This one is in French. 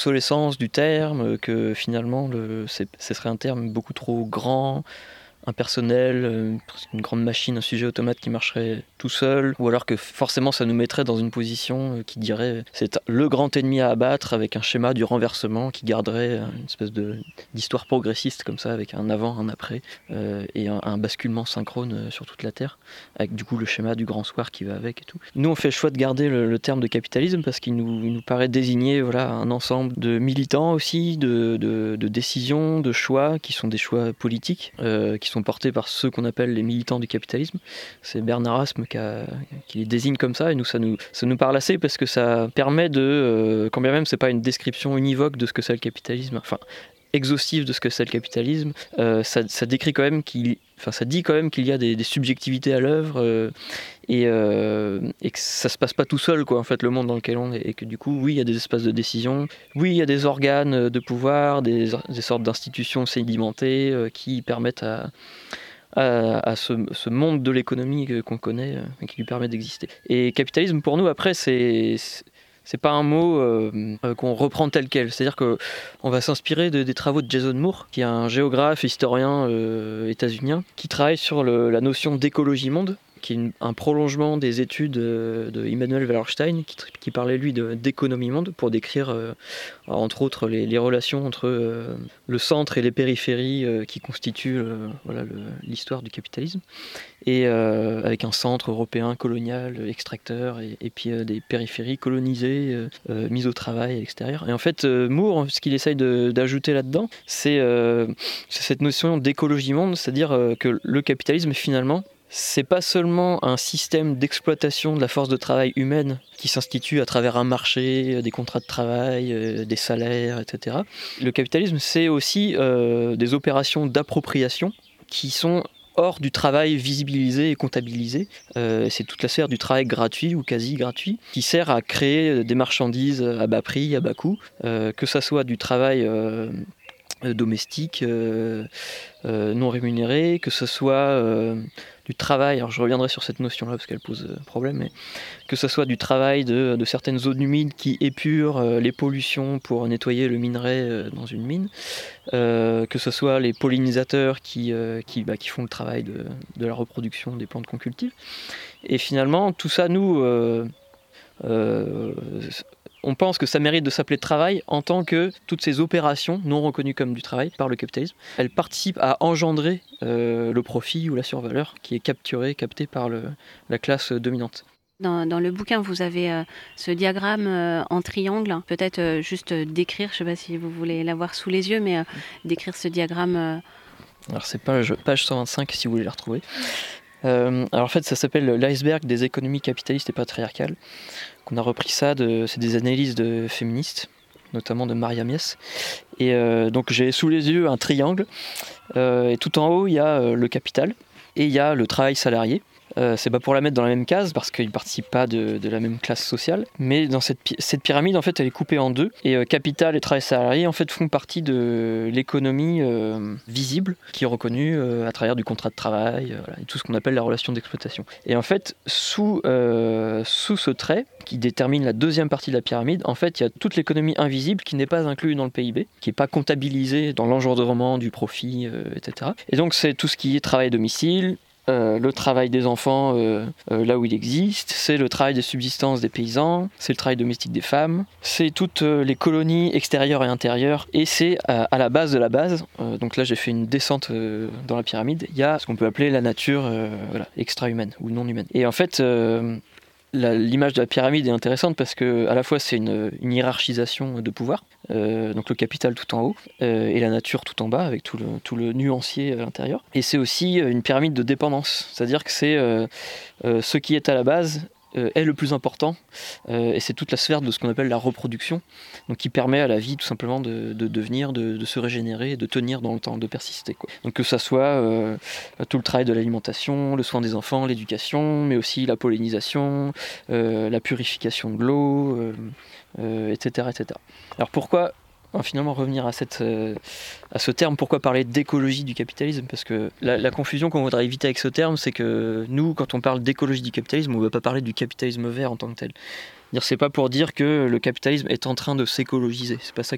obsolescence du terme, que finalement ce serait un terme beaucoup trop grand, impersonnel, une grande machine, un sujet automate qui marcherait tout seul, ou alors que forcément ça nous mettrait dans une position qui dirait c'est le grand ennemi à abattre, avec un schéma du renversement qui garderait une espèce d'histoire progressiste comme ça, avec un avant, un après, et un basculement synchrone sur toute la Terre, avec du coup le schéma du grand soir qui va avec et tout. Nous on fait le choix de garder le terme de capitalisme parce qu'il nous paraît désigner un ensemble de militants aussi, de décisions, de choix qui sont des choix politiques, qui sont portés par ceux qu'on appelle les militants du capitalisme. C'est Bernard Asme qui les désigne comme ça, et nous ça nous parle assez parce que ça permet quand bien même c'est pas une description univoque de ce que c'est le capitalisme, enfin exhaustive de ce que c'est le capitalisme, ça décrit quand même ça dit quand même qu'il y a des subjectivités à l'œuvre, et que ça se passe pas tout seul, quoi, en fait, le monde dans lequel on est, et que du coup, oui, il y a des espaces de décision, oui, il y a des organes de pouvoir, des sortes d'institutions sédimentées qui permettent à ce monde de l'économie qu'on connaît, qui lui permet d'exister. Et capitalisme, pour nous, après, c'est pas un mot qu'on reprend tel quel. C'est-à-dire qu'on va s'inspirer des travaux de Jason Moore, qui est un géographe, historien états-unien, qui travaille sur la notion d'écologie monde, qui est un prolongement des études de Immanuel Wallerstein, qui parlait lui d'économie monde, pour décrire entre autres les relations entre le centre et les périphéries qui constituent l'histoire du capitalisme, et avec un centre européen colonial, extracteur, et puis des périphéries colonisées, mises au travail à l'extérieur. Et en fait, Moore, ce qu'il essaye d'ajouter là-dedans, c'est cette notion d'écologie monde, c'est-à-dire que le capitalisme, finalement, c'est pas seulement un système d'exploitation de la force de travail humaine qui s'institue à travers un marché, des contrats de travail, des salaires, etc. Le capitalisme, c'est aussi des opérations d'appropriation qui sont hors du travail visibilisé et comptabilisé. C'est toute la sphère du travail gratuit ou quasi gratuit qui sert à créer des marchandises à bas prix, à bas coût, que ça soit du travail domestique non rémunéré, que ce soit du travail, alors je reviendrai sur cette notion-là parce qu'elle pose problème, mais que ce soit du travail de certaines zones humides qui épurent les pollutions pour nettoyer le minerai dans une mine, que ce soit les pollinisateurs qui font le travail de la reproduction des plantes qu'on cultive. Et finalement, tout ça, nous, on pense que ça mérite de s'appeler travail en tant que toutes ces opérations non reconnues comme du travail par le capitalisme, elles participent à engendrer le profit ou la survaleur qui est capté par la classe dominante. Dans le bouquin, vous avez ce diagramme en triangle. Peut-être juste décrire, je ne sais pas si vous voulez l'avoir sous les yeux, mais décrire ce diagramme. Alors c'est page 125 si vous voulez la retrouver. Alors en fait ça s'appelle l'iceberg des économies capitalistes et patriarcales. On a repris ça, c'est des analyses de féministes, notamment de Maria Mies. Et donc j'ai sous les yeux un triangle, et tout en haut il y a le capital, et il y a le travail salarié. C'est pas pour la mettre dans la même case parce qu'ils ne participent pas de la même classe sociale, mais dans cette pyramide en fait elle est coupée en deux, et capital et travail salarié en fait font partie de l'économie visible qui est reconnue à travers du contrat de travail, et tout ce qu'on appelle la relation d'exploitation. Et en fait sous ce trait qui détermine la deuxième partie de la pyramide, en fait il y a toute l'économie invisible qui n'est pas inclue dans le PIB, qui n'est pas comptabilisée dans l'engendrement du profit, etc. Et donc c'est tout ce qui est travail à domicile, le travail des enfants là où il existe, c'est le travail de subsistance des paysans, c'est le travail domestique des femmes, c'est toutes les colonies extérieures et intérieures, et c'est à la base de la base, donc là j'ai fait une descente dans la pyramide, il y a ce qu'on peut appeler la nature extra-humaine ou non humaine. Et en fait l'image de la pyramide est intéressante parce que à la fois c'est une hiérarchisation de pouvoir, donc le capital tout en haut et la nature tout en bas avec tout le nuancier à l'intérieur, et c'est aussi une pyramide de dépendance, c'est-à-dire que c'est ce qui est à la base est le plus important, et c'est toute la sphère de ce qu'on appelle la reproduction, donc qui permet à la vie tout simplement de devenir, de se régénérer, de tenir dans le temps, de persister, quoi. Donc que ça soit tout le travail de l'alimentation, le soin des enfants, l'éducation, mais aussi la pollinisation, la purification de l'eau, etc., etc. Alors pourquoi finalement revenir à ce terme, pourquoi parler d'écologie du capitalisme? Parce que la confusion qu'on voudrait éviter avec ce terme, c'est que nous, quand on parle d'écologie du capitalisme, on ne veut pas parler du capitalisme vert en tant que tel. C'est pas pour dire que le capitalisme est en train de s'écologiser, c'est pas ça